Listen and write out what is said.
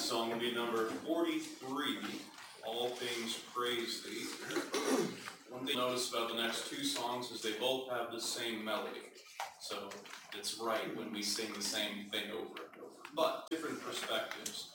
next song will be number 43, All Things Praise Thee. One thing to notice about the next two songs is they both have the same melody. So it's right when we sing the same thing over and over. But different perspectives.